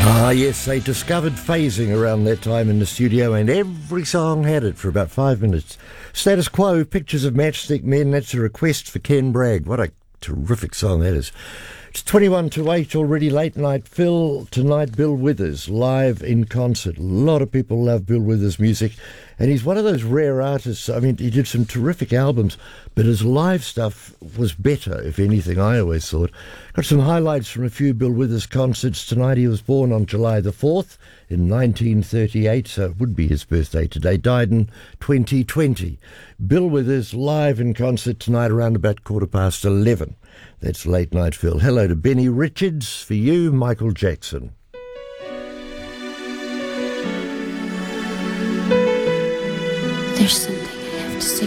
Ah, yes, they discovered phasing around that time in the studio, and every song had it for about 5 minutes. Status Quo, Pictures of Matchstick Men, that's a request for Ken Bragg. What a terrific song that is. It's 21 to 8 already, late night. Phil, tonight Bill Withers, live in concert. A lot of people love Bill Withers' music, and he's one of those rare artists. I mean, he did some terrific albums, but his live stuff was better, if anything, I always thought. Got some highlights from a few Bill Withers concerts tonight. He was born on July the 4th in 1938, so it would be his birthday today. Died in 2020. Bill Withers live in concert tonight around about 11:15. That's Late Night Phil. Hello to Benny Richards. For you, Michael Jackson. There's something I have to say